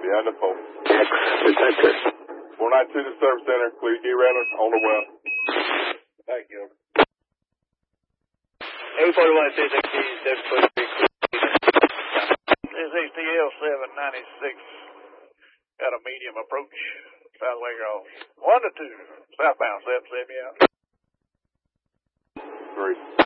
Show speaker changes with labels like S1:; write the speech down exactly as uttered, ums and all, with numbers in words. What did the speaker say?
S1: Behind the pole.
S2: Detector.
S1: four nine two to service center. Clear G Rattler on the well. Thank you.
S3: eight forty-one six sixteen, seven forty-three. This is H T L seven ninety-six. Got a medium approach. South Lake off. One to two. Southbound seven, send me out.
S1: Three.